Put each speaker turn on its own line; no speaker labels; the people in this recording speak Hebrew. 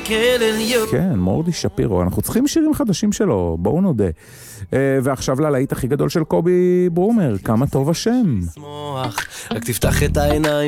כן, מורדי שפירו, אנחנו צריכים שירים חדשים שלו, בואו נודה. ועכשיו ללהיט הכי גדול של קובי ברומר, כמה טוב השם.
רק תפתח את העיניים